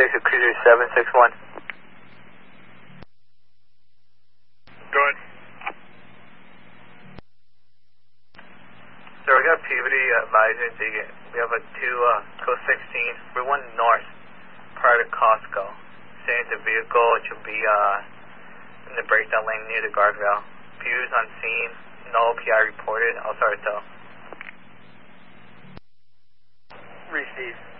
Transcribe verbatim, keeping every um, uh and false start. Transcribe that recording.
to Cruiser seven six one. Go ahead. Sir, we got Peabody advising to get, we have a two, uh, Coast sixteen, we went north prior to Costco, saying the vehicle should be, uh, in the breakdown lane near the guardrail. Views on scene, no P I reported, I'll start to tell. Receive.